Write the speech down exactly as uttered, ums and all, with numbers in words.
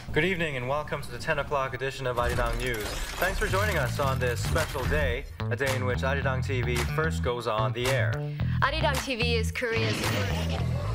Good evening and welcome to the ten o'clock edition of Arirang News. Thanks for joining us on this special day, a day in which Arirang T V first goes on the air. Arirang T V is Korea's first...